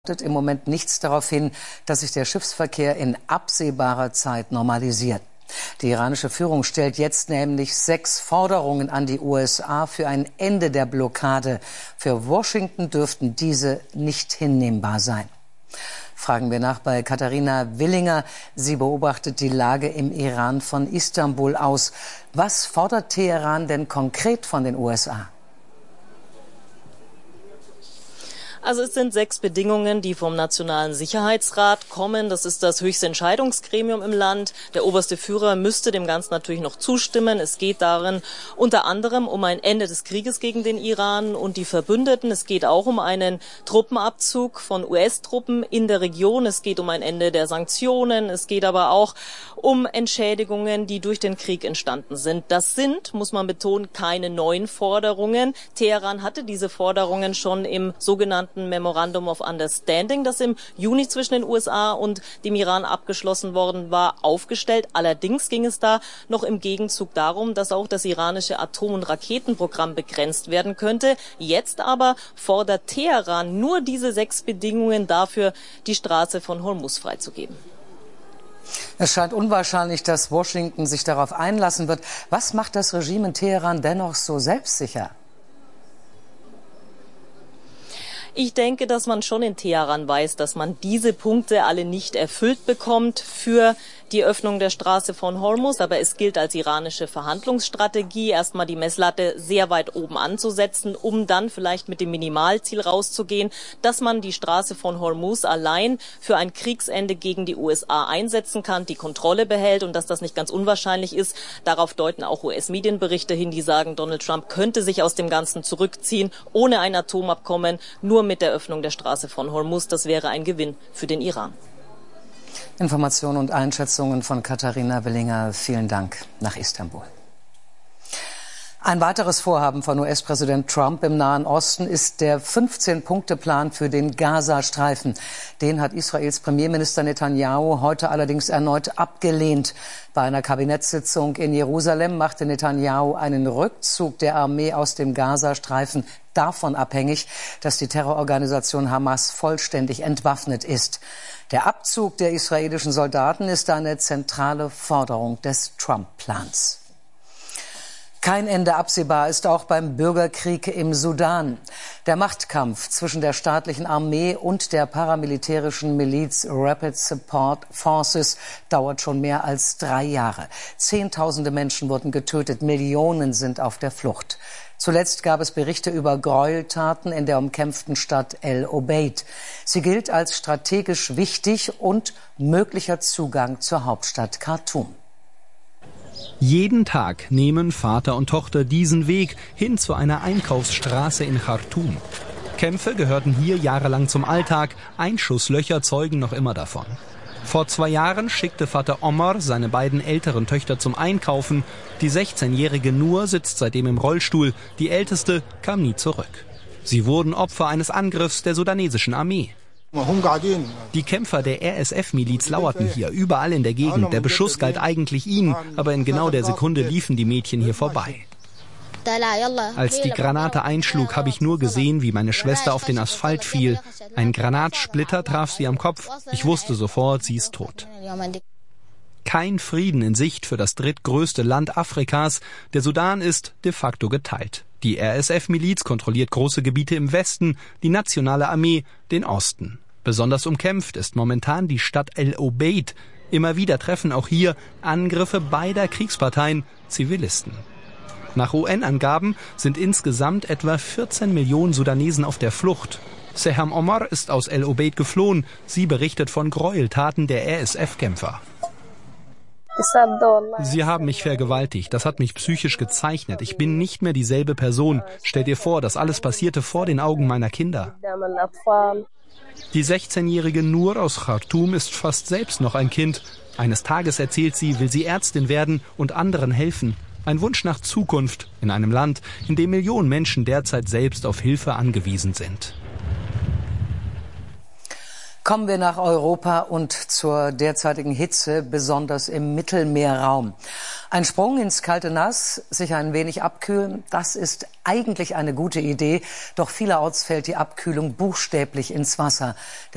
Deutet im Moment nichts darauf hin, dass sich der Schiffsverkehr in absehbarer Zeit normalisiert. Die iranische Führung stellt jetzt nämlich 6 Forderungen an die USA für ein Ende der Blockade. Für Washington dürften diese nicht hinnehmbar sein. Fragen wir nach bei Katharina Willinger. Sie beobachtet die Lage im Iran von Istanbul aus. Was fordert Teheran denn konkret von den USA? Also es sind 6 Bedingungen, die vom Nationalen Sicherheitsrat kommen. Das ist das höchste Entscheidungsgremium im Land. Der oberste Führer müsste dem Ganzen natürlich noch zustimmen. Es geht darin unter anderem um ein Ende des Krieges gegen den Iran und die Verbündeten. Es geht auch um einen Truppenabzug von US-Truppen in der Region. Es geht um ein Ende der Sanktionen. Es geht aber auch um Entschädigungen, die durch den Krieg entstanden sind. Das sind, muss man betonen, keine neuen Forderungen. Teheran hatte diese Forderungen schon im sogenannten Memorandum of Understanding, das im Juni zwischen den USA und dem Iran abgeschlossen worden war, aufgestellt. Allerdings ging es da noch im Gegenzug darum, dass auch das iranische Atom- und Raketenprogramm begrenzt werden könnte. Jetzt aber fordert Teheran nur diese 6 Bedingungen dafür, die Straße von Hormuz freizugeben. Es scheint unwahrscheinlich, dass Washington sich darauf einlassen wird. Was macht das Regime in Teheran dennoch so selbstsicher? Ich denke, dass man schon in Teheran weiß, dass man diese Punkte alle nicht erfüllt bekommt für die Öffnung der Straße von Hormuz. Aber es gilt als iranische Verhandlungsstrategie, erstmal die Messlatte sehr weit oben anzusetzen, um dann vielleicht mit dem Minimalziel rauszugehen, dass man die Straße von Hormuz allein für ein Kriegsende gegen die USA einsetzen kann, die Kontrolle behält und dass das nicht ganz unwahrscheinlich ist. Darauf deuten auch US-Medienberichte hin, die sagen, Donald Trump könnte sich aus dem Ganzen zurückziehen, ohne ein Atomabkommen, nur mit der Öffnung der Straße von Hormuz. Das wäre ein Gewinn für den Iran. Informationen und Einschätzungen von Katharina Willinger. Vielen Dank nach Istanbul. Ein weiteres Vorhaben von US-Präsident Trump im Nahen Osten ist der 15-Punkte-Plan für den Gazastreifen. Den hat Israels Premierminister Netanyahu heute allerdings erneut abgelehnt. Bei einer Kabinettssitzung in Jerusalem machte Netanyahu einen Rückzug der Armee aus dem Gazastreifen davon abhängig, dass die Terrororganisation Hamas vollständig entwaffnet ist. Der Abzug der israelischen Soldaten ist eine zentrale Forderung des Trump-Plans. Kein Ende absehbar ist auch beim Bürgerkrieg im Sudan. Der Machtkampf zwischen der staatlichen Armee und der paramilitärischen Miliz Rapid Support Forces dauert schon mehr als 3 Jahre. Zehntausende Menschen wurden getötet, Millionen sind auf der Flucht. Zuletzt gab es Berichte über Gräueltaten in der umkämpften Stadt El Obeid. Sie gilt als strategisch wichtig und möglicher Zugang zur Hauptstadt Khartoum. Jeden Tag nehmen Vater und Tochter diesen Weg hin zu einer Einkaufsstraße in Khartoum. Kämpfe gehörten hier jahrelang zum Alltag, Einschusslöcher zeugen noch immer davon. Vor 2 Jahren schickte Vater Omar seine beiden älteren Töchter zum Einkaufen. Die 16-jährige Nur sitzt seitdem im Rollstuhl, die älteste kam nie zurück. Sie wurden Opfer eines Angriffs der sudanesischen Armee. Die Kämpfer der RSF-Miliz lauerten hier, überall in der Gegend. Der Beschuss galt eigentlich ihnen, aber in genau der Sekunde liefen die Mädchen hier vorbei. Als die Granate einschlug, habe ich nur gesehen, wie meine Schwester auf den Asphalt fiel. Ein Granatsplitter traf sie am Kopf. Ich wusste sofort, sie ist tot. Kein Frieden in Sicht für das drittgrößte Land Afrikas. Der Sudan ist de facto geteilt. Die RSF-Miliz kontrolliert große Gebiete im Westen, die nationale Armee den Osten. Besonders umkämpft ist momentan die Stadt El Obeid. Immer wieder treffen auch hier Angriffe beider Kriegsparteien Zivilisten. Nach UN-Angaben sind insgesamt etwa 14 Millionen Sudanesen auf der Flucht. Seham Omar ist aus El Obeid geflohen. Sie berichtet von Gräueltaten der RSF-Kämpfer. Sie haben mich vergewaltigt. Das hat mich psychisch gezeichnet. Ich bin nicht mehr dieselbe Person. Stell dir vor, das alles passierte vor den Augen meiner Kinder. Die 16-jährige Nur aus Khartoum ist fast selbst noch ein Kind. Eines Tages, erzählt sie, will sie Ärztin werden und anderen helfen. Ein Wunsch nach Zukunft in einem Land, in dem Millionen Menschen derzeit selbst auf Hilfe angewiesen sind. Kommen wir nach Europa und zur derzeitigen Hitze, besonders im Mittelmeerraum. Ein Sprung ins kalte Nass, sich ein wenig abkühlen, das ist eigentlich eine gute Idee. Doch vielerorts fällt die Abkühlung buchstäblich ins Wasser.